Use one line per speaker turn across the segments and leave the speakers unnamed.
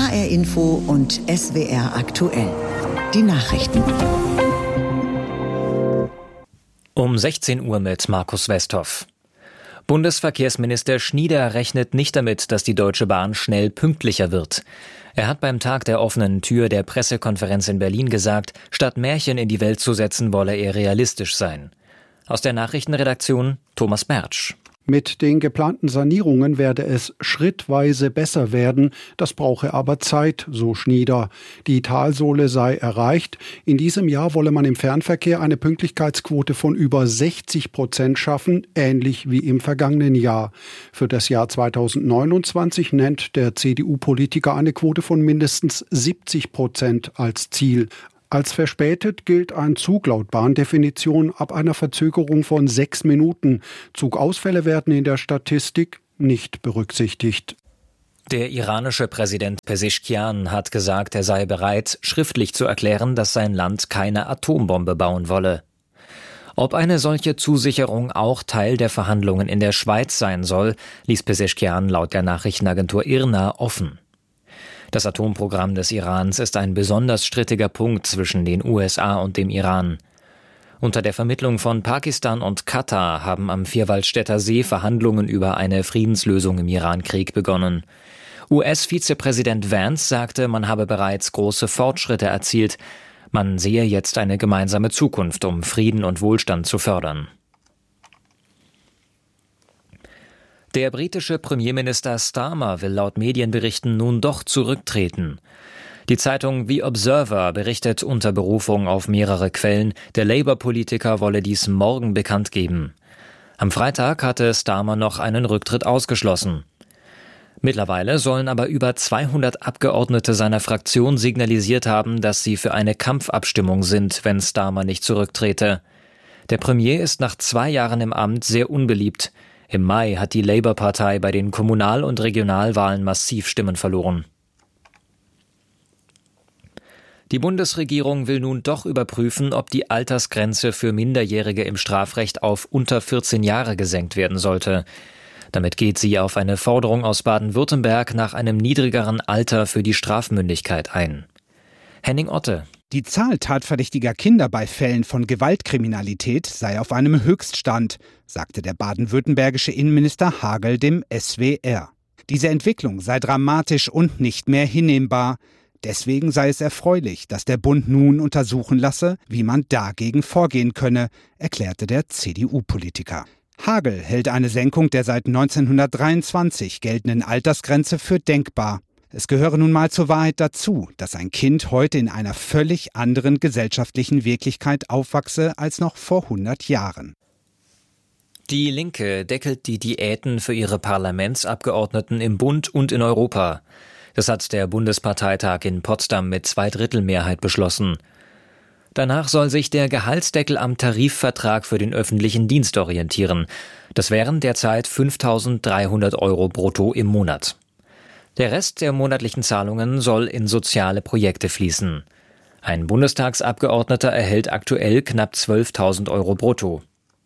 HR Info und SWR aktuell. Die Nachrichten.
Um 16 Uhr mit Markus Westhoff. Bundesverkehrsminister Schnieder rechnet nicht damit, dass die Deutsche Bahn schnell pünktlicher wird. Er hat beim Tag der offenen Tür der Pressekonferenz in Berlin gesagt, statt Märchen in die Welt zu setzen, wolle er realistisch sein. Aus der Nachrichtenredaktion Thomas Bertsch.
Mit den geplanten Sanierungen werde es schrittweise besser werden, das brauche aber Zeit, so Schnieder. Die Talsohle sei erreicht. In diesem Jahr wolle man im Fernverkehr eine Pünktlichkeitsquote von über 60% schaffen, ähnlich wie im vergangenen Jahr. Für das Jahr 2029 nennt der CDU-Politiker eine Quote von mindestens 70% als Ziel. Als verspätet gilt ein Zug laut Bahndefinition ab einer Verzögerung von 6 Minuten. Zugausfälle werden in der Statistik nicht berücksichtigt.
Der iranische Präsident Pezeshkian hat gesagt, er sei bereit, schriftlich zu erklären, dass sein Land keine Atombombe bauen wolle. Ob eine solche Zusicherung auch Teil der Verhandlungen in der Schweiz sein soll, ließ Pezeshkian laut der Nachrichtenagentur IRNA offen. Das Atomprogramm des Irans ist ein besonders strittiger Punkt zwischen den USA und dem Iran. Unter der Vermittlung von Pakistan und Katar haben am Vierwaldstätter See Verhandlungen über eine Friedenslösung im Irankrieg begonnen. US-Vizepräsident Vance sagte, man habe bereits große Fortschritte erzielt. Man sehe jetzt eine gemeinsame Zukunft, um Frieden und Wohlstand zu fördern. Der britische Premierminister Starmer will laut Medienberichten nun doch zurücktreten. Die Zeitung The Observer berichtet unter Berufung auf mehrere Quellen, der Labour-Politiker wolle dies morgen bekannt geben. Am Freitag hatte Starmer noch einen Rücktritt ausgeschlossen. Mittlerweile sollen aber über 200 Abgeordnete seiner Fraktion signalisiert haben, dass sie für eine Kampfabstimmung sind, wenn Starmer nicht zurücktrete. Der Premier ist nach 2 Jahren im Amt sehr unbeliebt. Im Mai hat die Labour-Partei bei den Kommunal- und Regionalwahlen massiv Stimmen verloren. Die Bundesregierung will nun doch überprüfen, ob die Altersgrenze für Minderjährige im Strafrecht auf unter 14 Jahre gesenkt werden sollte. Damit geht sie auf eine Forderung aus Baden-Württemberg nach einem niedrigeren Alter für die Strafmündigkeit ein. Henning Otte.
Die Zahl tatverdächtiger Kinder bei Fällen von Gewaltkriminalität sei auf einem Höchststand, sagte der baden-württembergische Innenminister Hagel dem SWR. Diese Entwicklung sei dramatisch und nicht mehr hinnehmbar. Deswegen sei es erfreulich, dass der Bund nun untersuchen lasse, wie man dagegen vorgehen könne, erklärte der CDU-Politiker. Hagel hält eine Senkung der seit 1923 geltenden Altersgrenze für denkbar. Es gehöre nun mal zur Wahrheit dazu, dass ein Kind heute in einer völlig anderen gesellschaftlichen Wirklichkeit aufwachse als noch vor 100 Jahren.
Die Linke deckelt die Diäten für ihre Parlamentsabgeordneten im Bund und in Europa. Das hat der Bundesparteitag in Potsdam mit 2/3 beschlossen. Danach soll sich der Gehaltsdeckel am Tarifvertrag für den öffentlichen Dienst orientieren. Das wären derzeit 5.300 € brutto im Monat. Der Rest der monatlichen Zahlungen soll in soziale Projekte fließen. Ein Bundestagsabgeordneter erhält aktuell knapp 12.000 € brutto.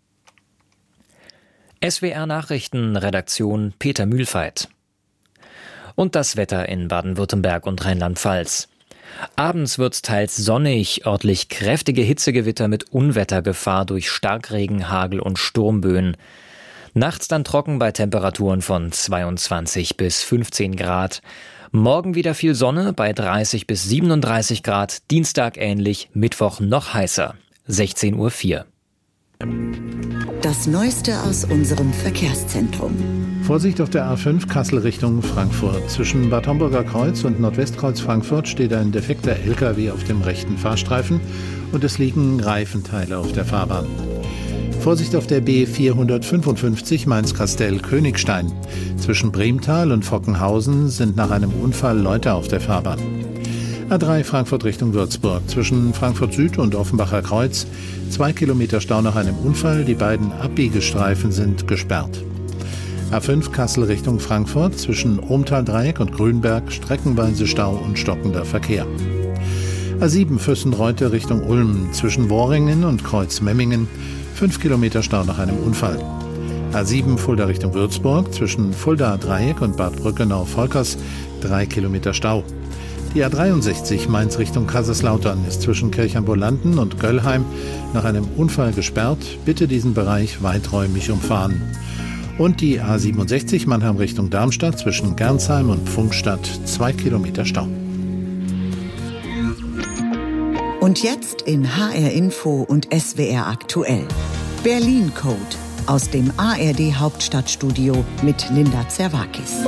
SWR Nachrichten, Redaktion Peter Mühlfeit. Und das Wetter in Baden-Württemberg und Rheinland-Pfalz. Abends wird's teils sonnig, örtlich kräftige Hitzegewitter mit Unwettergefahr durch Starkregen, Hagel und Sturmböen. Nachts dann trocken bei Temperaturen von 22 bis 15 Grad. Morgen wieder viel Sonne bei 30 bis 37 Grad. Dienstag ähnlich, Mittwoch noch heißer. 16:04 Uhr.
Das Neueste aus unserem Verkehrszentrum.
Vorsicht auf der A5 Kassel Richtung Frankfurt. Zwischen Bad Homburger Kreuz und Nordwestkreuz Frankfurt steht ein defekter LKW auf dem rechten Fahrstreifen und es liegen Reifenteile auf der Fahrbahn. Vorsicht auf der B455 Mainz-Kastell-Königstein. Zwischen Bremtal und Fockenhausen sind nach einem Unfall Leute auf der Fahrbahn. A3 Frankfurt Richtung Würzburg. Zwischen Frankfurt Süd und Offenbacher Kreuz 2 Kilometer Stau nach einem Unfall. Die beiden Abbiegestreifen sind gesperrt. A5 Kassel Richtung Frankfurt. Zwischen Ohmtal-Dreieck und Grünberg streckenweise Stau und stockender Verkehr. A7 Fürstenreute Richtung Ulm. Zwischen Worringen und Kreuz-Memmingen 5 Kilometer Stau nach einem Unfall. A7 Fulda Richtung Würzburg, zwischen Fulda Dreieck und Bad Brückenau-Volkers 3 Kilometer Stau. Die A63 Mainz Richtung Kaiserslautern ist zwischen Kirchhambolanden und Göllheim nach einem Unfall gesperrt. Bitte diesen Bereich weiträumig umfahren. Und die A67 Mannheim Richtung Darmstadt zwischen Gernsheim und Pfungstadt 2 Kilometer Stau.
Und jetzt in HR Info und SWR aktuell. Berlin Code aus dem ARD Hauptstadtstudio mit Linda Zerwakis.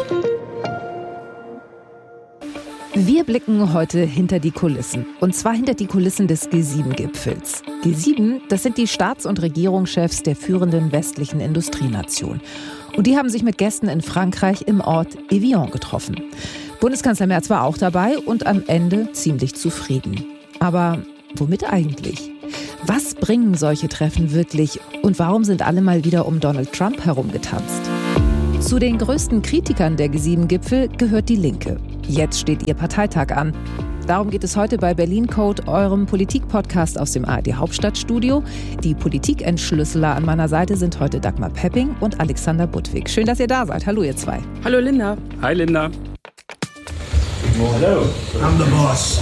Wir blicken heute hinter die Kulissen. Und zwar hinter die Kulissen des G7-Gipfels. G7, das sind die Staats- und Regierungschefs der führenden westlichen Industrienationen. Und die haben sich mit Gästen in Frankreich im Ort Evian getroffen. Bundeskanzler Merz war auch dabei und am Ende ziemlich zufrieden. Aber womit eigentlich? Was bringen solche Treffen wirklich? Und warum sind alle mal wieder um Donald Trump herumgetanzt? Zu den größten Kritikern der G7-Gipfel gehört die Linke. Jetzt steht ihr Parteitag an. Darum geht es heute bei Berlin Code, eurem Politik-Podcast aus dem ARD Hauptstadtstudio. Die Politikentschlüsseler an meiner Seite sind heute Dagmar Pepping und Alexander Budwig. Schön, dass ihr da seid. Hallo ihr zwei.
Hallo Linda.
Hi Linda.
Hello, I'm the boss.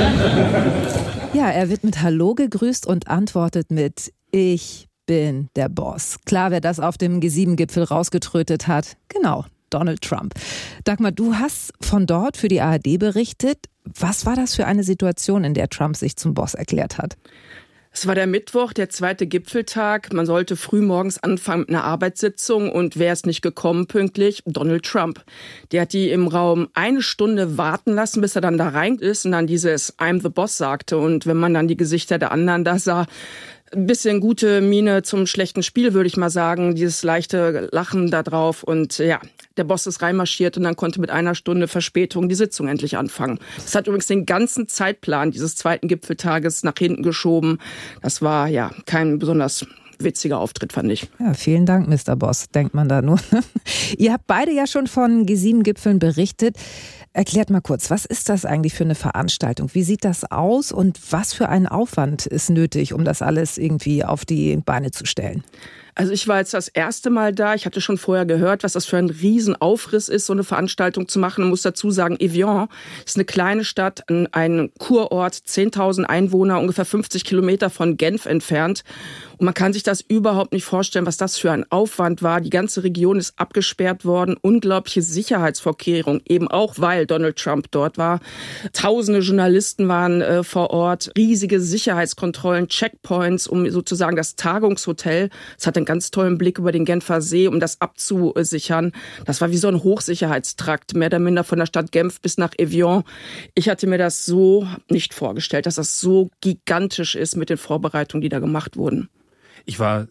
Ja, er wird mit Hallo gegrüßt und antwortet mit Ich bin der Boss. Klar, wer das auf dem G7-Gipfel rausgetrötet hat. Genau, Donald Trump. Dagmar, du hast von dort für die ARD berichtet. Was war das für eine Situation, in der Trump sich zum Boss erklärt hat?
Es war der Mittwoch, der zweite Gipfeltag. Man sollte früh morgens anfangen mit einer Arbeitssitzung. Und wer ist nicht gekommen pünktlich? Donald Trump. Der hat die im Raum 1 Stunde warten lassen, bis er dann da rein ist und dann dieses I'm the Boss sagte. Und wenn man dann die Gesichter der anderen da sah, ein bisschen gute Miene zum schlechten Spiel, würde ich mal sagen. Dieses leichte Lachen da drauf. Und ja, der Boss ist reinmarschiert und dann konnte mit 1 Stunde Verspätung die Sitzung endlich anfangen. Das hat übrigens den ganzen Zeitplan dieses zweiten Gipfeltages nach hinten geschoben. Das war ja kein besonders witziger Auftritt, fand ich.
Ja, vielen Dank, Mr. Boss, denkt man da nur. Ihr habt beide ja schon von G7-Gipfeln berichtet. Erklärt mal kurz, was ist das eigentlich für eine Veranstaltung? Wie sieht das aus und was für ein Aufwand ist nötig, um das alles irgendwie auf die Beine zu stellen?
Also ich war jetzt das erste Mal da. Ich hatte schon vorher gehört, was das für ein Riesenaufriss ist, so eine Veranstaltung zu machen. Ich muss dazu sagen, Evian ist eine kleine Stadt, ein Kurort, 10.000 Einwohner, ungefähr 50 Kilometer von Genf entfernt. Und man kann sich das überhaupt nicht vorstellen, was das für ein Aufwand war. Die ganze Region ist abgesperrt worden. Unglaubliche Sicherheitsvorkehrungen, eben auch, weil Donald Trump dort war. Tausende Journalisten waren vor Ort. Riesige Sicherheitskontrollen, Checkpoints, um sozusagen das Tagungshotel. Es hat einen ganz tollen Blick über den Genfer See, um das abzusichern. Das war wie so ein Hochsicherheitstrakt, mehr oder minder von der Stadt Genf bis nach Evian. Ich hatte mir das so nicht vorgestellt, dass das so gigantisch ist mit den Vorbereitungen, die da gemacht wurden.
Ich war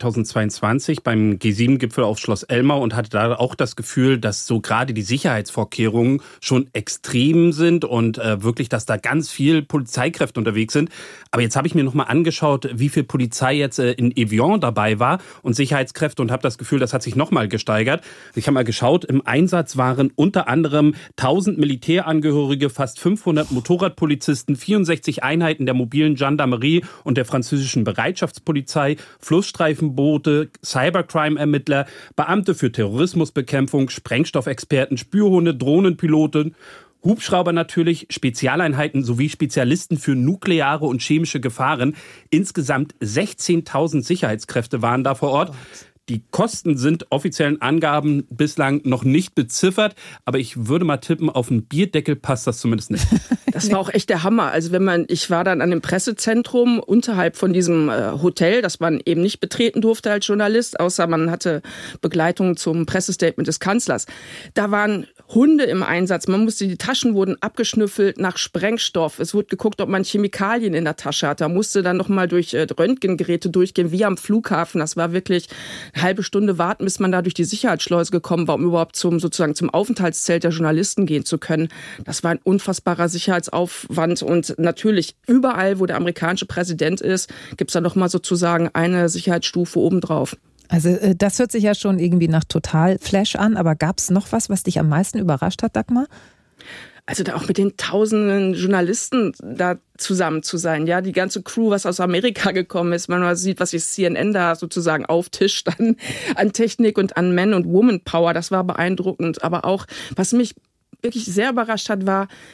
2022 beim G7-Gipfel auf Schloss Elmau und hatte da auch das Gefühl, dass so gerade die Sicherheitsvorkehrungen schon extrem sind und wirklich, dass da ganz viel Polizeikräfte unterwegs sind. Aber jetzt habe ich mir nochmal angeschaut, wie viel Polizei jetzt in Evian dabei war und Sicherheitskräfte und habe das Gefühl, das hat sich nochmal gesteigert. Ich habe mal geschaut, im Einsatz waren unter anderem 1000 Militärangehörige, fast 500 Motorradpolizisten, 64 Einheiten der mobilen Gendarmerie und der französischen Bereitschaftspolizei, Flussstreifenboote, Cybercrime-Ermittler, Beamte für Terrorismusbekämpfung, Sprengstoffexperten, Spürhunde, Drohnenpiloten, Hubschrauber natürlich, Spezialeinheiten sowie Spezialisten für nukleare und chemische Gefahren. Insgesamt 16.000 Sicherheitskräfte waren da vor Ort. Die Kosten sind offiziellen Angaben bislang noch nicht beziffert, aber ich würde mal tippen, auf einen Bierdeckel passt das zumindest nicht.
Das war auch echt der Hammer. Also ich war dann an dem Pressezentrum unterhalb von diesem Hotel, das man eben nicht betreten durfte als Journalist, außer man hatte Begleitung zum Pressestatement des Kanzlers. Da waren Hunde im Einsatz. Die Taschen wurden abgeschnüffelt nach Sprengstoff. Es wurde geguckt, ob man Chemikalien in der Tasche hat. Da musste dann nochmal durch Röntgengeräte durchgehen, wie am Flughafen. Das war wirklich eine halbe Stunde warten, bis man da durch die Sicherheitsschleuse gekommen war, um überhaupt zum Aufenthaltszelt der Journalisten gehen zu können. Das war ein unfassbarer Sicherheitsaufwand. Und natürlich überall, wo der amerikanische Präsident ist, gibt es da nochmal sozusagen eine Sicherheitsstufe obendrauf.
Also das hört sich ja schon irgendwie nach Total-Flash an, aber gab es noch was dich am meisten überrascht hat, Dagmar?
Also da auch mit den tausenden Journalisten da zusammen zu sein, ja, die ganze Crew, was aus Amerika gekommen ist, man sieht, was sich CNN da sozusagen auftischt an Technik und an Man- und Woman-Power, das war beeindruckend, aber auch, was mich wirklich sehr überrascht hat, war,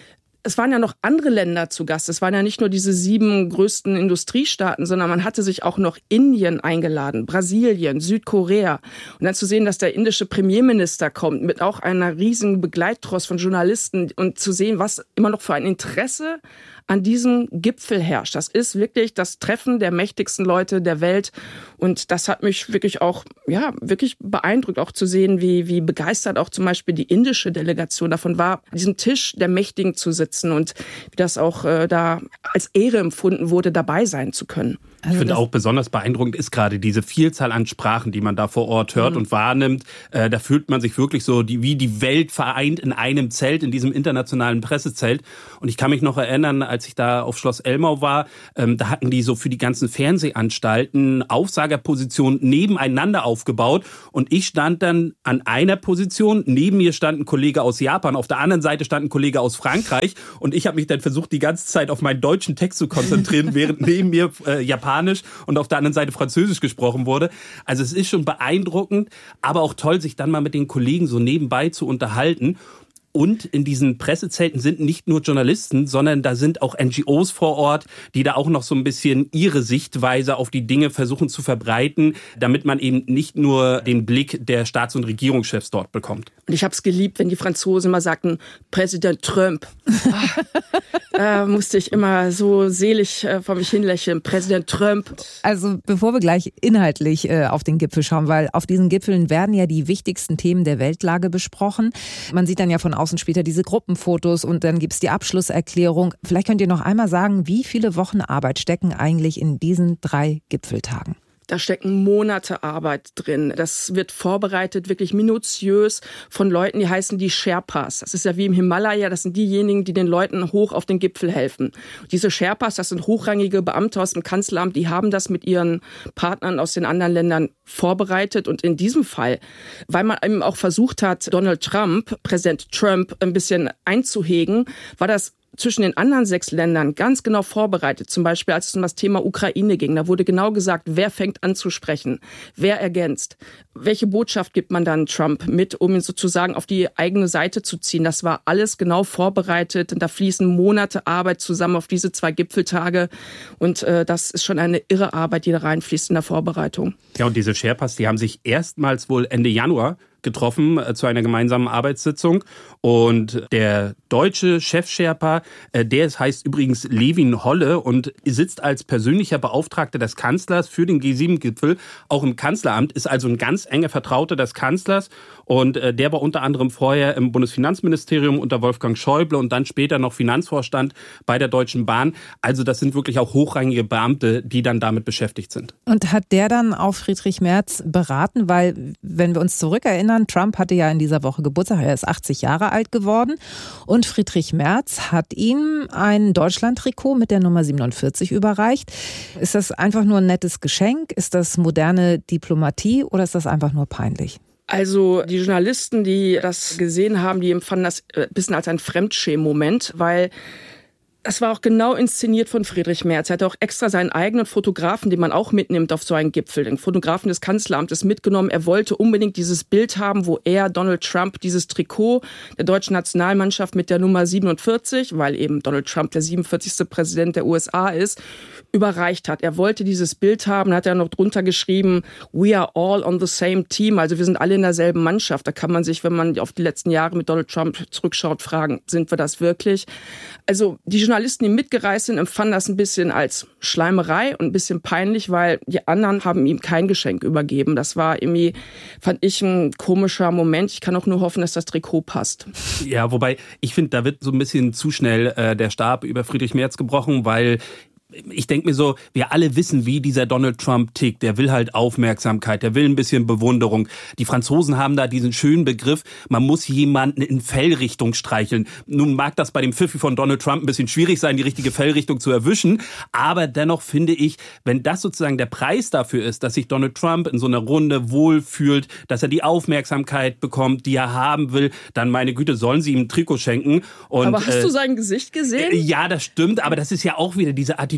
es waren ja noch andere Länder zu Gast. Es waren ja nicht nur diese 7 größten Industriestaaten, sondern man hatte sich auch noch Indien eingeladen, Brasilien, Südkorea. Und dann zu sehen, dass der indische Premierminister kommt mit auch einer riesigen Begleittross von Journalisten und zu sehen, was immer noch für ein Interesse an diesem Gipfel herrscht. Das ist wirklich das Treffen der mächtigsten Leute der Welt. Und das hat mich wirklich auch, wirklich beeindruckt, auch zu sehen, wie begeistert auch zum Beispiel die indische Delegation davon war, an diesem Tisch der Mächtigen zu sitzen und wie das auch da als Ehre empfunden wurde, dabei sein zu können.
Ich finde auch besonders beeindruckend ist gerade diese Vielzahl an Sprachen, die man da vor Ort hört und wahrnimmt. Da fühlt man sich wirklich so wie die Welt vereint in einem Zelt, in diesem internationalen Pressezelt. Und ich kann mich noch erinnern, als ich da auf Schloss Elmau war, da hatten die so für die ganzen Fernsehanstalten Aufsagerpositionen nebeneinander aufgebaut. Und ich stand dann an einer Position, neben mir stand ein Kollege aus Japan, auf der anderen Seite stand ein Kollege aus Frankreich. Und ich habe mich dann versucht, die ganze Zeit auf meinen deutschen Text zu konzentrieren, während neben mir Japanisch und auf der anderen Seite Französisch gesprochen wurde. Also es ist schon beeindruckend, aber auch toll, sich dann mal mit den Kollegen so nebenbei zu unterhalten. Und in diesen Pressezelten sind nicht nur Journalisten, sondern da sind auch NGOs vor Ort, die da auch noch so ein bisschen ihre Sichtweise auf die Dinge versuchen zu verbreiten, damit man eben nicht nur den Blick der Staats- und Regierungschefs dort bekommt.
Und ich habe es geliebt, wenn die Franzosen immer sagten, Präsident Trump. Da musste ich immer so selig vor mich hinlächeln, Präsident Trump.
Also bevor wir gleich inhaltlich auf den Gipfel schauen, weil auf diesen Gipfeln werden ja die wichtigsten Themen der Weltlage besprochen. Man sieht dann ja von außen später diese Gruppenfotos und dann gibt's die Abschlusserklärung. Vielleicht könnt ihr noch einmal sagen, wie viele Wochen Arbeit stecken eigentlich in diesen 3 Gipfeltagen?
Da stecken Monate Arbeit drin. Das wird vorbereitet, wirklich minutiös von Leuten, die heißen die Sherpas. Das ist ja wie im Himalaya, das sind diejenigen, die den Leuten hoch auf den Gipfel helfen. Und diese Sherpas, das sind hochrangige Beamte aus dem Kanzleramt, die haben das mit ihren Partnern aus den anderen Ländern vorbereitet. Und in diesem Fall, weil man eben auch versucht hat, Donald Trump, Präsident Trump, ein bisschen einzuhegen, war das zwischen den anderen 6 Ländern ganz genau vorbereitet. Zum Beispiel, als es um das Thema Ukraine ging. Da wurde genau gesagt, wer fängt an zu sprechen, wer ergänzt. Welche Botschaft gibt man dann Trump mit, um ihn sozusagen auf die eigene Seite zu ziehen? Das war alles genau vorbereitet. Und da fließen Monate Arbeit zusammen auf diese 2 Gipfeltage. Und das ist schon eine irre Arbeit, die da reinfließt in der Vorbereitung.
Ja, und diese Sherpas, die haben sich erstmals wohl Ende Januar getroffen zu einer gemeinsamen Arbeitssitzung. Und der deutsche Chef-Sherpa, der heißt übrigens Levin Holle und sitzt als persönlicher Beauftragter des Kanzlers für den G7-Gipfel, auch im Kanzleramt, ist also ein ganz enger Vertrauter des Kanzlers. Und der war unter anderem vorher im Bundesfinanzministerium unter Wolfgang Schäuble und dann später noch Finanzvorstand bei der Deutschen Bahn. Also das sind wirklich auch hochrangige Beamte, die dann damit beschäftigt sind.
Und hat der dann auch Friedrich Merz beraten? Weil, wenn wir uns zurückerinnern, Trump hatte ja in dieser Woche Geburtstag, er ist 80 Jahre alt geworden. Und Friedrich Merz hat ihm ein Deutschland-Trikot mit der Nummer 47 überreicht. Ist das einfach nur ein nettes Geschenk? Ist das moderne Diplomatie oder ist das einfach nur peinlich?
Also die Journalisten, die das gesehen haben, die empfanden das ein bisschen als ein Fremdschämen-Moment, weil das war auch genau inszeniert von Friedrich Merz. Er hatte auch extra seinen eigenen Fotografen, den man auch mitnimmt auf so einen Gipfel, den Fotografen des Kanzleramtes mitgenommen. Er wollte unbedingt dieses Bild haben, wo er, Donald Trump, dieses Trikot der deutschen Nationalmannschaft mit der Nummer 47, weil eben Donald Trump der 47. Präsident der USA ist, überreicht hat. Er wollte dieses Bild haben, hat er noch drunter geschrieben, we are all on the same team, also wir sind alle in derselben Mannschaft. Da kann man sich, wenn man auf die letzten Jahre mit Donald Trump zurückschaut, fragen, sind wir das wirklich? Also die Journalisten, die mitgereist sind, empfanden das ein bisschen als Schleimerei und ein bisschen peinlich, weil die anderen haben ihm kein Geschenk übergeben. Das war irgendwie, fand ich, ein komischer Moment. Ich kann auch nur hoffen, dass das Trikot passt.
Ja, wobei ich finde, da wird so ein bisschen zu schnell der Stab über Friedrich Merz gebrochen, weil ich denke mir so, wir alle wissen, wie dieser Donald Trump tickt. Der will halt Aufmerksamkeit, der will ein bisschen Bewunderung. Die Franzosen haben da diesen schönen Begriff, man muss jemanden in Fellrichtung streicheln. Nun mag das bei dem Pfiffi von Donald Trump ein bisschen schwierig sein, die richtige Fellrichtung zu erwischen. Aber dennoch finde ich, wenn das sozusagen der Preis dafür ist, dass sich Donald Trump in so einer Runde wohlfühlt, dass er die Aufmerksamkeit bekommt, die er haben will, dann meine Güte, sollen sie ihm ein Trikot schenken. Und,
aber hast du sein Gesicht gesehen?
Ja, das stimmt, aber das ist ja auch wieder diese Attitüde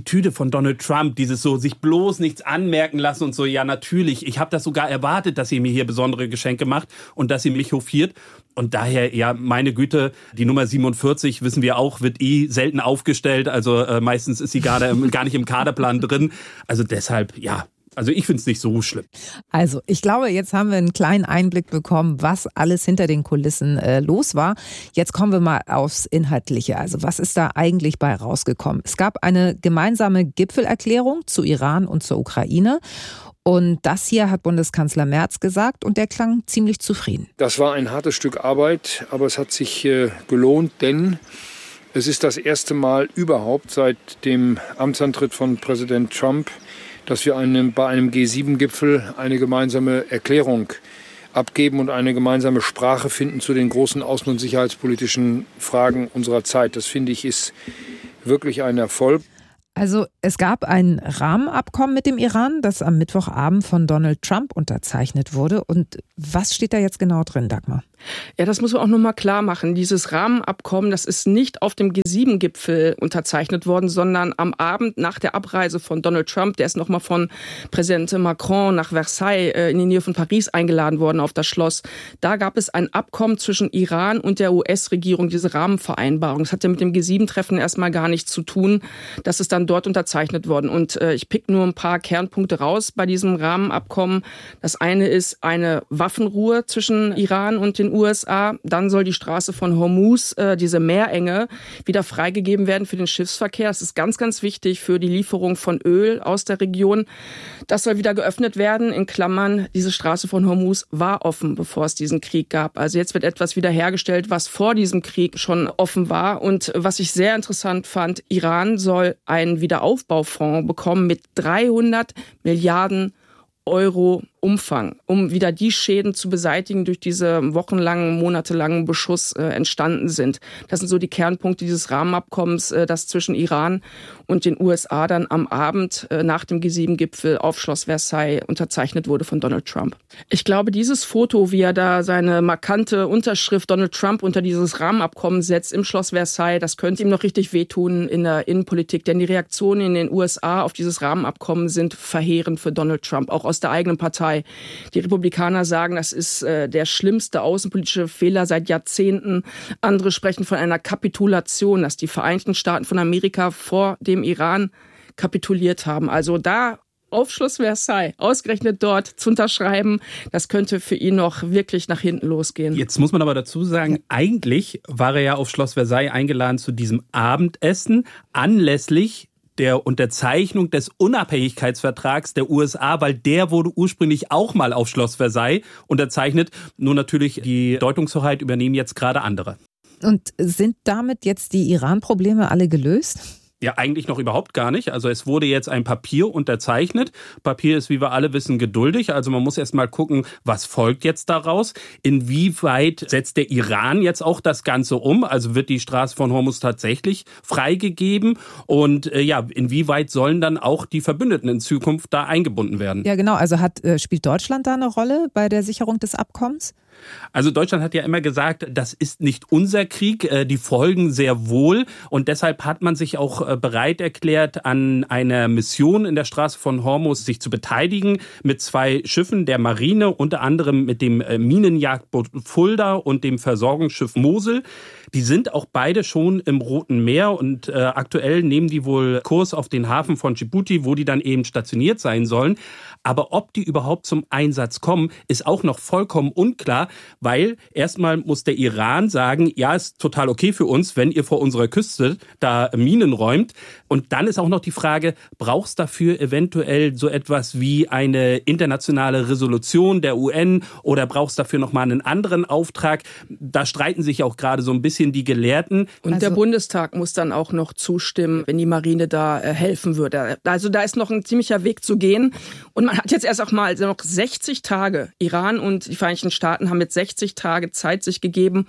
Attitüde von Donald Trump, dieses so sich bloß nichts anmerken lassen und so, ja natürlich, ich habe das sogar erwartet, dass ihr mir hier besondere Geschenke macht und dass ihr mich hofiert. Und daher, ja, meine Güte, die Nummer 47, wissen wir auch, wird selten aufgestellt. Also meistens ist sie gar nicht im Kaderplan drin. Also deshalb, ja. Also ich finde es nicht so schlimm.
Also ich glaube, jetzt haben wir einen kleinen Einblick bekommen, was alles hinter den Kulissen los war. Jetzt kommen wir mal aufs Inhaltliche. Also was ist da eigentlich bei rausgekommen? Es gab eine gemeinsame Gipfelerklärung zu Iran und zur Ukraine. Und das hier hat Bundeskanzler Merz gesagt und der klang ziemlich zufrieden.
Das war ein hartes Stück Arbeit, aber es hat sich gelohnt, denn es ist das erste Mal überhaupt seit dem Amtsantritt von Präsident Trump, dass wir bei einem G7-Gipfel eine gemeinsame Erklärung abgeben und eine gemeinsame Sprache finden zu den großen außen- und sicherheitspolitischen Fragen unserer Zeit. Das, finde ich, ist wirklich ein Erfolg.
Also es gab ein Rahmenabkommen mit dem Iran, das am Mittwochabend von Donald Trump unterzeichnet wurde. Und was steht da jetzt genau drin, Dagmar?
Ja, das muss man auch nochmal klar machen. Dieses Rahmenabkommen, das ist nicht auf dem G7-Gipfel unterzeichnet worden, sondern am Abend nach der Abreise von Donald Trump. Der ist nochmal von Präsident Macron nach Versailles in die Nähe von Paris eingeladen worden auf das Schloss. Da gab es ein Abkommen zwischen Iran und der US-Regierung, diese Rahmenvereinbarung. Das hat ja mit dem G7-Treffen erstmal gar nichts zu tun. Das ist dann dort unterzeichnet worden. Und ich pick nur ein paar Kernpunkte raus bei diesem Rahmenabkommen. Das eine ist eine Waffenruhe zwischen Iran und den USA. Dann soll die Straße von Hormuz, diese Meerenge, wieder freigegeben werden für den Schiffsverkehr. Das ist ganz, ganz wichtig für die Lieferung von Öl aus der Region. Das soll wieder geöffnet werden. In Klammern, diese Straße von Hormuz war offen, bevor es diesen Krieg gab. Also jetzt wird etwas wiederhergestellt, was vor diesem Krieg schon offen war. Und was ich sehr interessant fand, Iran soll einen Wiederaufbaufonds bekommen mit 300 Milliarden Euro Umfang, um wieder die Schäden zu beseitigen, durch diese wochenlangen, monatelangen Beschuss entstanden sind. Das sind so die Kernpunkte dieses Rahmenabkommens, das zwischen Iran und den USA dann am Abend nach dem G7-Gipfel auf Schloss Versailles unterzeichnet wurde von Donald Trump. Ich glaube, dieses Foto, wie er da seine markante Unterschrift Donald Trump unter dieses Rahmenabkommen setzt im Schloss Versailles, das könnte ihm noch richtig wehtun in der Innenpolitik, denn die Reaktionen in den USA auf dieses Rahmenabkommen sind verheerend für Donald Trump, auch aus der eigenen Partei. Die Republikaner sagen, das ist der schlimmste außenpolitische Fehler seit Jahrzehnten. Andere sprechen von einer Kapitulation, dass die Vereinigten Staaten von Amerika vor dem Iran kapituliert haben. Also da auf Schloss Versailles, ausgerechnet dort zu unterschreiben, das könnte für ihn noch wirklich nach hinten losgehen.
Jetzt muss man aber dazu sagen, eigentlich war er ja auf Schloss Versailles eingeladen zu diesem Abendessen anlässlich der Unterzeichnung des Unabhängigkeitsvertrags der USA, weil der wurde ursprünglich auch mal auf Schloss Versailles unterzeichnet. Nur natürlich die Deutungshoheit übernehmen jetzt gerade andere.
Und sind damit jetzt die Iran-Probleme alle gelöst?
Ja, eigentlich noch überhaupt gar nicht. Also es wurde jetzt ein Papier unterzeichnet. Papier ist, wie wir alle wissen, geduldig. Also man muss erst mal gucken, was folgt jetzt daraus. Inwieweit setzt der Iran jetzt auch das Ganze um? Also wird die Straße von Hormuz tatsächlich freigegeben? Und inwieweit sollen dann auch die Verbündeten in Zukunft da eingebunden werden?
Ja, genau. Also spielt Deutschland da eine Rolle bei der Sicherung des Abkommens?
Also Deutschland hat ja immer gesagt, das ist nicht unser Krieg, die Folgen sehr wohl. Und deshalb hat man sich auch bereit erklärt, an einer Mission in der Straße von Hormuz sich zu beteiligen mit 2 Schiffen der Marine, unter anderem mit dem Minenjagdboot Fulda und dem Versorgungsschiff Mosel. Die sind auch beide schon im Roten Meer und aktuell nehmen die wohl Kurs auf den Hafen von Djibouti, wo die dann eben stationiert sein sollen. Aber ob die überhaupt zum Einsatz kommen, ist auch noch vollkommen unklar, weil erstmal muss der Iran sagen, ja, ist total okay für uns, wenn ihr vor unserer Küste da Minen räumt. Und dann ist auch noch die Frage, braucht es dafür eventuell so etwas wie eine internationale Resolution der UN oder braucht es dafür nochmal einen anderen Auftrag? Da streiten sich auch gerade so ein bisschen die Gelehrten.
Und der Bundestag muss dann auch noch zustimmen, wenn die Marine da helfen würde. Also da ist noch ein ziemlicher Weg zu gehen. Und man hat jetzt erst auch mal noch 60 Tage. Iran und die Vereinigten Staaten haben jetzt 60 Tage Zeit sich gegeben,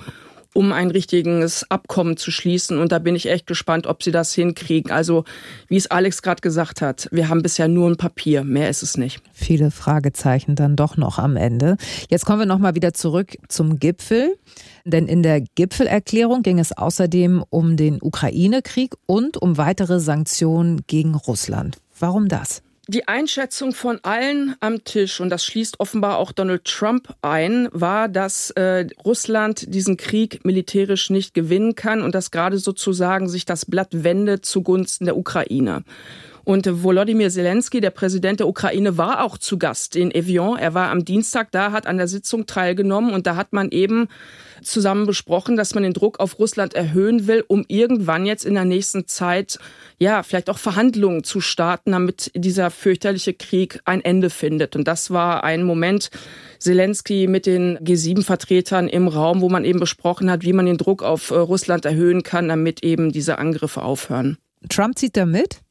um ein richtiges Abkommen zu schließen. Und da bin ich echt gespannt, ob sie das hinkriegen. Also, wie es Alex gerade gesagt hat, wir haben bisher nur ein Papier, mehr ist es nicht.
Viele Fragezeichen dann doch noch am Ende. Jetzt kommen wir nochmal wieder zurück zum Gipfel. Denn in der Gipfelerklärung ging es außerdem um den Ukraine-Krieg und um weitere Sanktionen gegen Russland. Warum das?
Die Einschätzung von allen am Tisch, und das schließt offenbar auch Donald Trump ein, war, dass Russland diesen Krieg militärisch nicht gewinnen kann und dass gerade sozusagen sich das Blatt wendet zugunsten der Ukraine. Und Volodymyr Zelensky, der Präsident der Ukraine, war auch zu Gast in Evian. Er war am Dienstag da, hat an der Sitzung teilgenommen und da hat man eben zusammen besprochen, dass man den Druck auf Russland erhöhen will, um irgendwann jetzt in der nächsten Zeit, ja, vielleicht auch Verhandlungen zu starten, damit dieser fürchterliche Krieg ein Ende findet. Und das war ein Moment, Zelensky mit den G7-Vertretern im Raum, wo man eben besprochen hat, wie man den Druck auf Russland erhöhen kann, damit eben diese Angriffe aufhören.
Trump zieht da mit?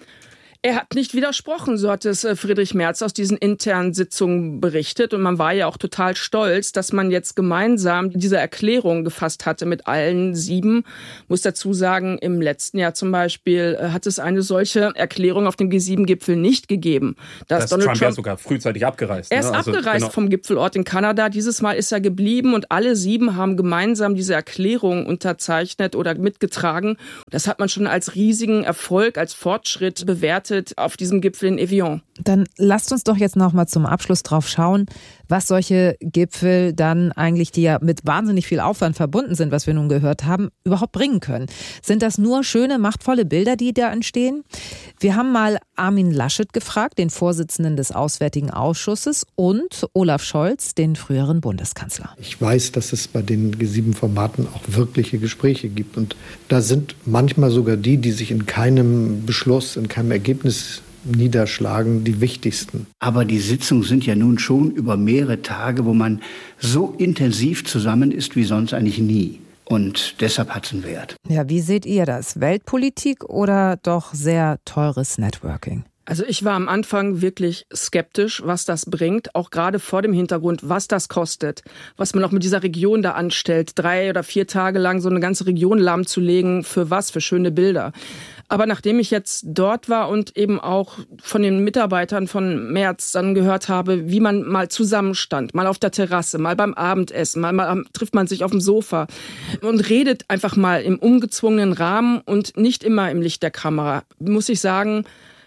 Er hat nicht widersprochen, so hat es Friedrich Merz aus diesen internen Sitzungen berichtet. Und man war ja auch total stolz, dass man jetzt gemeinsam diese Erklärung gefasst hatte mit allen 7. Muss dazu sagen, im letzten Jahr zum Beispiel hat es eine solche Erklärung auf dem G7-Gipfel nicht gegeben.
Da ist Trump ja sogar frühzeitig abgereist.
Er ist abgereist vom Gipfelort in Kanada. Dieses Mal ist er geblieben und alle 7 haben gemeinsam diese Erklärung unterzeichnet oder mitgetragen. Das hat man schon als riesigen Erfolg, als Fortschritt bewertet auf diesem Gipfel in Evian.
Dann lasst uns doch jetzt noch mal zum Abschluss drauf schauen, was solche Gipfel dann eigentlich, die ja mit wahnsinnig viel Aufwand verbunden sind, was wir nun gehört haben, überhaupt bringen können. Sind das nur schöne, machtvolle Bilder, die da entstehen? Wir haben mal Armin Laschet gefragt, den Vorsitzenden des Auswärtigen Ausschusses, und Olaf Scholz, den früheren Bundeskanzler.
Ich weiß, dass es bei den G7-Formaten auch wirkliche Gespräche gibt. Und da sind manchmal sogar die sich in keinem Beschluss, in keinem Ergebnis niederschlagen, die wichtigsten.
Aber die Sitzungen sind ja nun schon über mehrere Tage, wo man so intensiv zusammen ist wie sonst eigentlich nie. Und deshalb hat es einen Wert.
Ja, wie seht ihr das? Weltpolitik oder doch sehr teures Networking?
Also ich war am Anfang wirklich skeptisch, was das bringt, auch gerade vor dem Hintergrund, was das kostet, was man auch mit dieser Region da anstellt, 3 oder 4 Tage lang so eine ganze Region lahmzulegen, für was, für schöne Bilder. Aber nachdem ich jetzt dort war und eben auch von den Mitarbeitern von Merz dann gehört habe, wie man mal zusammenstand, mal auf der Terrasse, mal beim Abendessen, mal trifft man sich auf dem Sofa und redet einfach mal im ungezwungenen Rahmen und nicht immer im Licht der Kamera, muss ich sagen,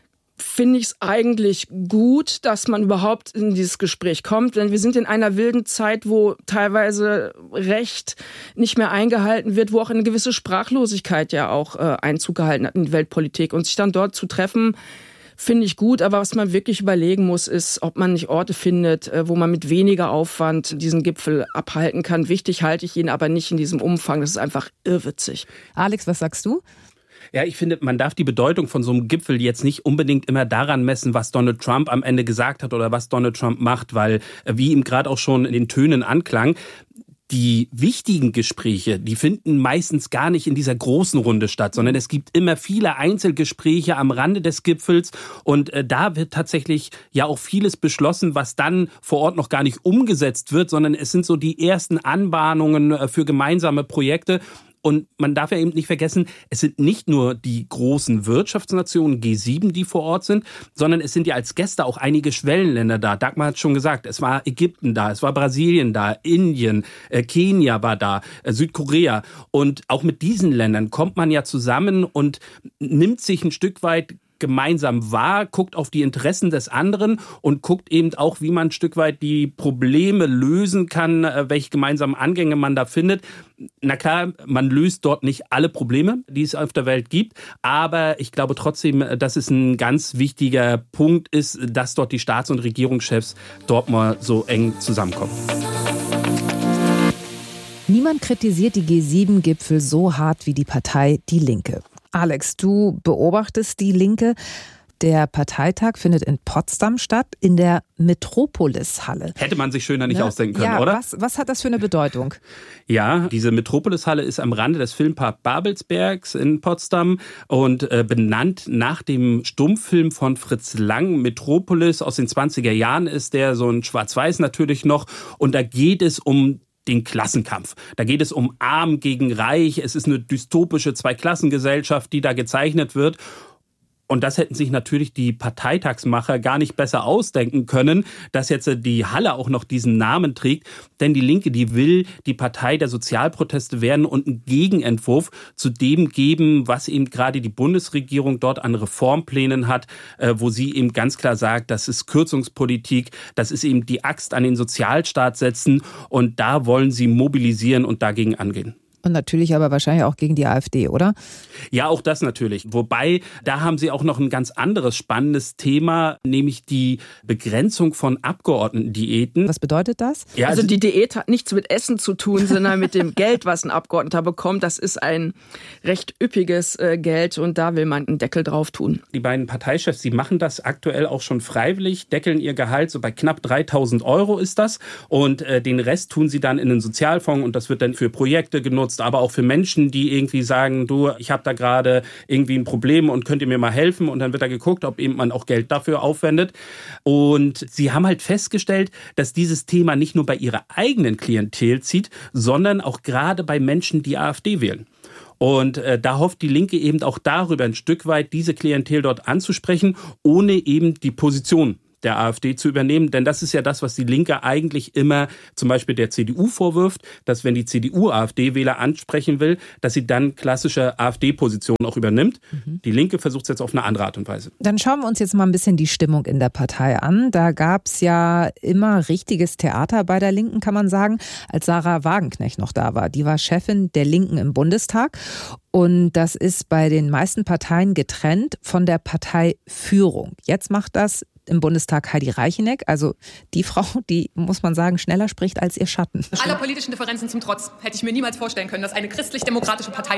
finde ich es eigentlich gut, dass man überhaupt in dieses Gespräch kommt. Denn wir sind in einer wilden Zeit, wo teilweise Recht nicht mehr eingehalten wird, wo auch eine gewisse Sprachlosigkeit ja auch Einzug gehalten hat in die Weltpolitik. Und sich dann dort zu treffen, finde ich gut. Aber was man wirklich überlegen muss, ist, ob man nicht Orte findet, wo man mit weniger Aufwand diesen Gipfel abhalten kann. Wichtig halte ich ihn aber nicht in diesem Umfang. Das ist einfach irrwitzig.
Alex, was sagst du?
Ja, ich finde, man darf die Bedeutung von so einem Gipfel jetzt nicht unbedingt immer daran messen, was Donald Trump am Ende gesagt hat oder was Donald Trump macht, weil, wie ihm gerade auch schon in den Tönen anklang, die wichtigen Gespräche, die finden meistens gar nicht in dieser großen Runde statt, sondern es gibt immer viele Einzelgespräche am Rande des Gipfels und da wird tatsächlich ja auch vieles beschlossen, was dann vor Ort noch gar nicht umgesetzt wird, sondern es sind so die ersten Anbahnungen für gemeinsame Projekte. Und man darf ja eben nicht vergessen, es sind nicht nur die großen Wirtschaftsnationen G7, die vor Ort sind, sondern es sind ja als Gäste auch einige Schwellenländer da. Dagmar hat schon gesagt, es war Ägypten da, es war Brasilien da, Indien, Kenia war da, Südkorea. Und auch mit diesen Ländern kommt man ja zusammen und nimmt sich ein Stück weit gemeinsam wahr, guckt auf die Interessen des anderen und guckt eben auch, wie man ein Stück weit die Probleme lösen kann, welche gemeinsamen Angänge man da findet. Na klar, man löst dort nicht alle Probleme, die es auf der Welt gibt, aber ich glaube trotzdem, dass es ein ganz wichtiger Punkt ist, dass dort die Staats- und Regierungschefs dort mal so eng zusammenkommen.
Niemand kritisiert die G7-Gipfel so hart wie die Partei Die Linke. Alex, du beobachtest die Linke. Der Parteitag findet in Potsdam statt, in der Metropolis-Halle.
Hätte man sich schöner nicht ausdenken können, oder?
Was hat das für eine Bedeutung?
Ja, diese Metropolis-Halle ist am Rande des Filmpark Babelsbergs in Potsdam und benannt nach dem Stummfilm von Fritz Lang, Metropolis aus den 20er Jahren ist der, so ein Schwarz-Weiß natürlich noch. Und da geht es um den Klassenkampf. Da geht es um Arm gegen Reich. Es ist eine dystopische Zweiklassengesellschaft, die da gezeichnet wird. Und das hätten sich natürlich die Parteitagsmacher gar nicht besser ausdenken können, dass jetzt die Halle auch noch diesen Namen trägt. Denn die Linke, die will die Partei der Sozialproteste werden und einen Gegenentwurf zu dem geben, was eben gerade die Bundesregierung dort an Reformplänen hat, wo sie eben ganz klar sagt, das ist Kürzungspolitik, das ist eben die Axt an den Sozialstaat setzen. Und da wollen sie mobilisieren und dagegen angehen.
Und natürlich aber wahrscheinlich auch gegen die AfD, oder?
Ja, auch das natürlich. Wobei, da haben Sie auch noch ein ganz anderes spannendes Thema, nämlich die Begrenzung von Abgeordnetendiäten.
Was bedeutet das?
Ja, also die Diät hat nichts mit Essen zu tun, sondern mit dem Geld, was ein Abgeordneter bekommt. Das ist ein recht üppiges Geld und da will man einen Deckel drauf tun.
Die beiden Parteichefs, die machen das aktuell auch schon freiwillig, deckeln ihr Gehalt, so bei knapp 3.000 € ist das. Und den Rest tun sie dann in den Sozialfonds und das wird dann für Projekte genutzt, aber auch für Menschen, die irgendwie sagen, du, ich habe da gerade irgendwie ein Problem und könnt ihr mir mal helfen? Und dann wird da geguckt, ob eben man auch Geld dafür aufwendet. Und sie haben halt festgestellt, dass dieses Thema nicht nur bei ihrer eigenen Klientel zieht, sondern auch gerade bei Menschen, die AfD wählen. Und da hofft die Linke eben auch darüber ein Stück weit, diese Klientel dort anzusprechen, ohne eben die Position der AfD zu übernehmen. Denn das ist ja das, was die Linke eigentlich immer zum Beispiel der CDU vorwirft, dass wenn die CDU AfD-Wähler ansprechen will, dass sie dann klassische AfD-Positionen auch übernimmt. Die Linke versucht es jetzt auf eine andere Art und Weise.
Dann schauen wir uns jetzt mal ein bisschen die Stimmung in der Partei an. Da gab es ja immer richtiges Theater bei der Linken, kann man sagen, als Sarah Wagenknecht noch da war. Die war Chefin der Linken im Bundestag. Und das ist bei den meisten Parteien getrennt von der Parteiführung. Jetzt macht das im Bundestag Heidi Reicheneck, also die Frau, die, muss man sagen, schneller spricht als ihr Schatten.
Aller politischen Differenzen zum Trotz hätte ich mir niemals vorstellen können, dass eine christlich-demokratische Partei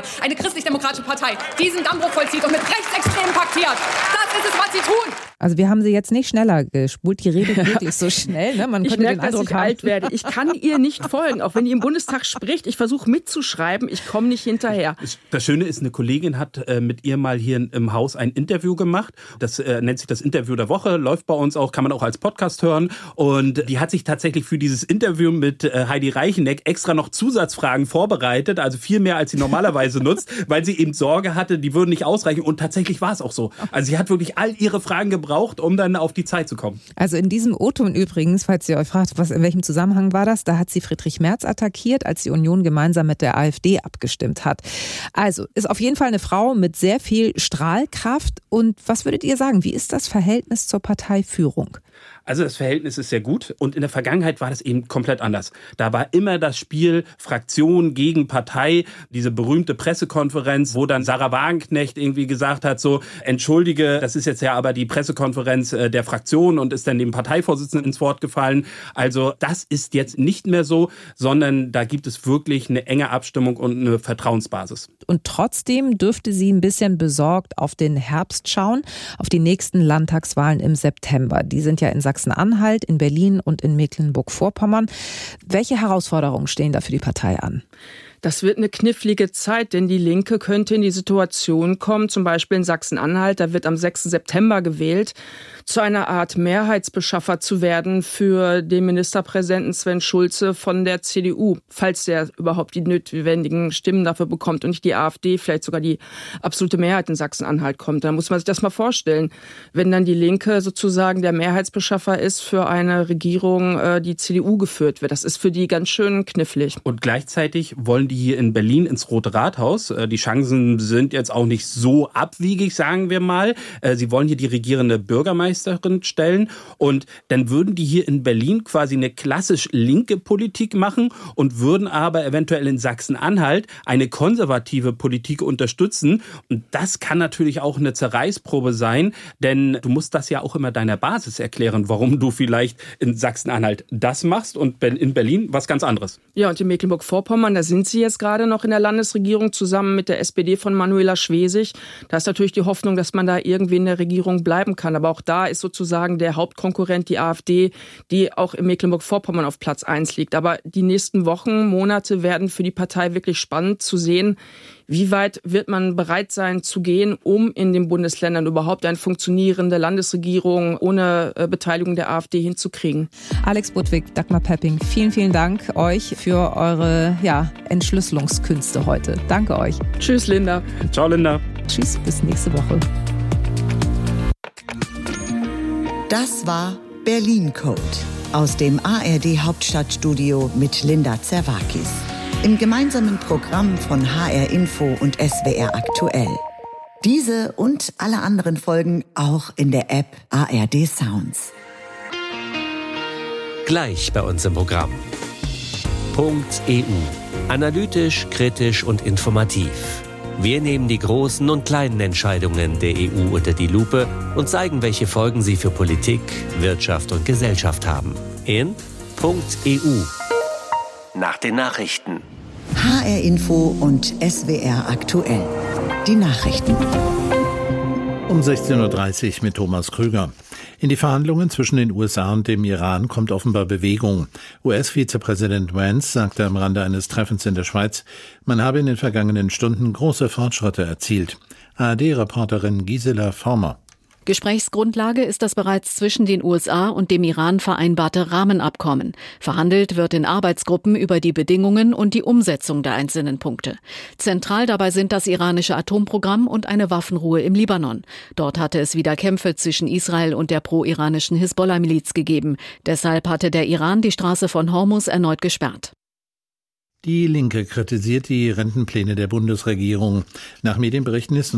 diesen Dammbruch vollzieht und mit Rechtsextremen paktiert. Das ist es, was sie tun.
Also wir haben sie jetzt nicht schneller gespult, die redet wirklich so schnell. Ne? Man
ich merke, dass ich alt werde. Ich kann ihr nicht folgen, auch wenn die im Bundestag spricht. Ich versuche mitzuschreiben, ich komme nicht hinterher.
Das Schöne ist, eine Kollegin hat mit ihr mal hier im Haus ein Interview gemacht. Das nennt sich das Interview der Woche, läuft bei uns auch, kann man auch als Podcast hören. Und die hat sich tatsächlich für dieses Interview mit Heidi Reicheneck extra noch Zusatzfragen vorbereitet, also viel mehr, als sie normalerweise nutzt, weil sie eben Sorge hatte, die würden nicht ausreichen. Und tatsächlich war es auch so. Also sie hat wirklich all ihre Fragen gebraucht, um dann auf die Zeit zu kommen.
Also in diesem O-Ton übrigens, falls ihr euch fragt, in welchem Zusammenhang war das, da hat sie Friedrich Merz attackiert, als die Union gemeinsam mit der AfD abgestimmt hat. Also ist auf jeden Fall eine Frau mit sehr viel Strahlkraft. Und was würdet ihr sagen, wie ist das Verhältnis zur Parteiführung?
Also das Verhältnis ist sehr gut und in der Vergangenheit war das eben komplett anders. Da war immer das Spiel Fraktion gegen Partei, diese berühmte Pressekonferenz, wo dann Sarah Wagenknecht irgendwie gesagt hat, so, entschuldige, das ist jetzt ja aber die Pressekonferenz der Fraktion und ist dann dem Parteivorsitzenden ins Wort gefallen. Also das ist jetzt nicht mehr so, sondern da gibt es wirklich eine enge Abstimmung und eine Vertrauensbasis.
Und trotzdem dürfte sie ein bisschen besorgt auf den Herbst schauen, auf die nächsten Landtagswahlen im September. Die sind ja in Sachsen-Anhalt, in Berlin und in Mecklenburg-Vorpommern. Welche Herausforderungen stehen da für die Partei an?
Das wird eine knifflige Zeit, denn die Linke könnte in die Situation kommen, zum Beispiel in Sachsen-Anhalt, da wird am 6. September gewählt, zu einer Art Mehrheitsbeschaffer zu werden für den Ministerpräsidenten Sven Schulze von der CDU, falls der überhaupt die notwendigen Stimmen dafür bekommt und nicht die AfD, vielleicht sogar die absolute Mehrheit in Sachsen-Anhalt kommt. Dann muss man sich das mal vorstellen, wenn dann die Linke sozusagen der Mehrheitsbeschaffer ist für eine Regierung, die CDU geführt wird. Das ist für die ganz schön knifflig.
Und gleichzeitig wollen die hier in Berlin ins Rote Rathaus. Die Chancen sind jetzt auch nicht so abwiegig, sagen wir mal. Sie wollen hier die regierende Bürgermeisterin stellen und dann würden die hier in Berlin quasi eine klassisch linke Politik machen und würden aber eventuell in Sachsen-Anhalt eine konservative Politik unterstützen. Und das kann natürlich auch eine Zerreißprobe sein, denn du musst das ja auch immer deiner Basis erklären, warum du vielleicht in Sachsen-Anhalt das machst und in Berlin was ganz anderes.
Ja, und in Mecklenburg-Vorpommern, da sind sie jetzt gerade noch in der Landesregierung zusammen mit der SPD von Manuela Schwesig. Da ist natürlich die Hoffnung, dass man da irgendwie in der Regierung bleiben kann. Aber auch da ist sozusagen der Hauptkonkurrent die AfD, die auch in Mecklenburg-Vorpommern auf Platz 1 liegt. Aber die nächsten Wochen, Monate werden für die Partei wirklich spannend zu sehen, Wie weit wird man bereit sein zu gehen, um in den Bundesländern überhaupt eine funktionierende Landesregierung ohne Beteiligung der AfD hinzukriegen?
Alex Budwig, Dagmar Pepping, vielen, vielen Dank euch für eure Entschlüsselungskünste heute. Danke euch.
Tschüss, Linda.
Ciao, Linda.
Tschüss, bis nächste Woche.
Das war Berlin Code aus dem ARD Hauptstadtstudio mit Linda Zerwakis. Im gemeinsamen Programm von HR Info und SWR Aktuell. Diese und alle anderen Folgen auch in der App ARD Sounds.
Gleich bei uns im Programm. .eu. Analytisch, kritisch und informativ. Wir nehmen die großen und kleinen Entscheidungen der EU unter die Lupe und zeigen, welche Folgen sie für Politik, Wirtschaft und Gesellschaft haben. In .eu. Nach den Nachrichten.
HR Info und SWR Aktuell. Die Nachrichten.
Um 16.30 Uhr mit Thomas Krüger. In die Verhandlungen zwischen den USA und dem Iran kommt offenbar Bewegung. US-Vizepräsident Vance sagte am Rande eines Treffens in der Schweiz, man habe in den vergangenen Stunden große Fortschritte erzielt. ARD-Reporterin Gisela Former.
Gesprächsgrundlage ist das bereits zwischen den USA und dem Iran vereinbarte Rahmenabkommen. Verhandelt wird in Arbeitsgruppen über die Bedingungen und die Umsetzung der einzelnen Punkte. Zentral dabei sind das iranische Atomprogramm und eine Waffenruhe im Libanon. Dort hatte es wieder Kämpfe zwischen Israel und der pro-iranischen Hisbollah-Miliz gegeben. Deshalb hatte der Iran die Straße von Hormuz erneut gesperrt.
Die Linke kritisiert die Rentenpläne der Bundesregierung. Nach Medienberichten ist